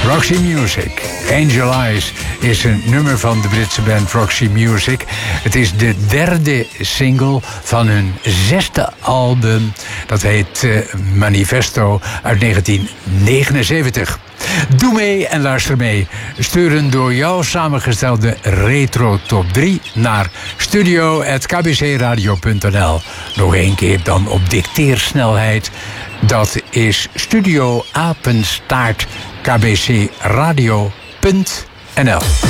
Roxy Music. Angel Eyes is een nummer van de Britse band Roxy Music. Het is de derde single van hun 6e album. Dat heet Manifesto uit 1979. Doe mee en luister mee. Stuur een door jou samengestelde retro top 3 naar studio@kbcradio.nl. Nog één keer dan op dicteersnelheid. Dat is studio@kbcradio.nl.